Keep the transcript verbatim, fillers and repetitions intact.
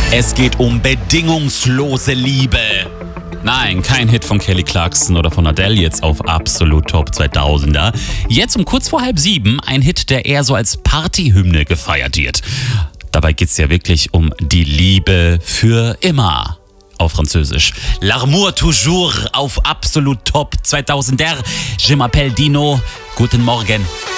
Es geht um bedingungslose Liebe. Nein, kein Hit von Kelly Clarkson oder von Adele, jetzt auf Absolut Top zweitausender. Jetzt um kurz vor halb sieben ein Hit, der eher so als Partyhymne gefeiert wird. Dabei geht's ja wirklich um die Liebe für immer. Auf Französisch. L'amour toujours auf Absolut Top zweitausender. Je m'appelle Dino. Guten Morgen.